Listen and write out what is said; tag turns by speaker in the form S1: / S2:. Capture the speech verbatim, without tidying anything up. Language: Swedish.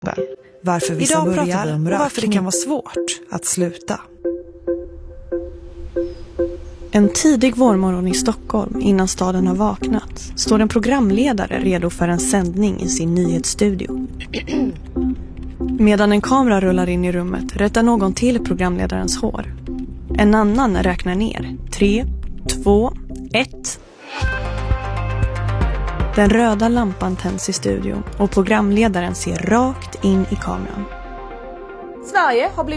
S1: Varför vissa
S2: Idag
S1: börjar
S2: pratar vi om
S1: och varför det
S2: rökning.
S1: kan vara svårt att sluta.
S2: En tidig vårmorgon i Stockholm, innan staden har vaknat, står en programledare redo för en sändning i sin nyhetsstudio. Medan en kamera rullar in i rummet rättar någon till programledarens hår. En annan räknar ner. Tre, två, ett. Den röda lampan tänds i studion och programledaren ser rakt in i kameran.
S3: Sverige har blivit